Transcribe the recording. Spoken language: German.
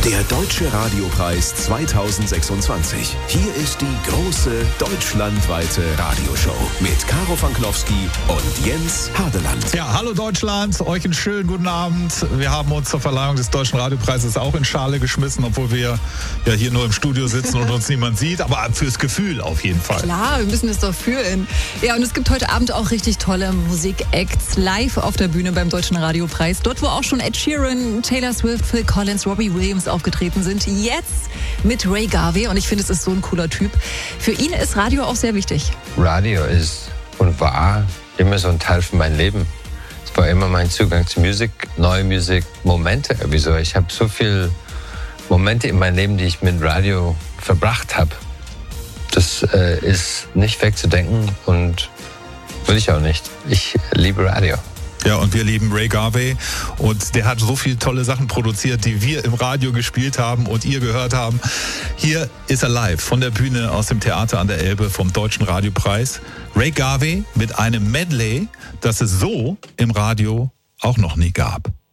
Der Deutsche Radiopreis 2026. Hier ist die große deutschlandweite Radioshow mit Caro Fanknowski und Jens Hadeland. Ja, hallo Deutschland, euch einen schönen guten Abend. Wir haben uns zur Verleihung des Deutschen Radiopreises auch in Schale geschmissen, obwohl wir ja hier nur im Studio sitzen und uns niemand sieht, aber fürs Gefühl auf jeden Fall. Klar, wir müssen es doch fühlen. Ja, und es gibt heute Abend auch richtig tolle Musik-Acts live auf der Bühne beim Deutschen Radiopreis. Dort, wo auch schon Ed Sheeran, Taylor Swift, Phil Collins, Robbie Williams aufgetreten sind. Jetzt mit Ray Garvey. Und ich finde, es ist so ein cooler Typ. Für ihn ist Radio auch sehr wichtig. Radio ist und war immer so ein Teil von meinem Leben. Es war immer mein Zugang zu Musik, neue Musik, Momente. Wieso? Ich habe so viele Momente in meinem Leben, die ich mit Radio verbracht habe. Das ist nicht wegzudenken und will ich auch nicht. Ich liebe Radio. Ja, und wir lieben Ray Garvey und der hat so viele tolle Sachen produziert, die wir im Radio gespielt haben und ihr gehört haben. Hier ist er live von der Bühne aus dem Theater an der Elbe vom Deutschen Radiopreis. Ray Garvey mit einem Medley, das es so im Radio auch noch nie gab.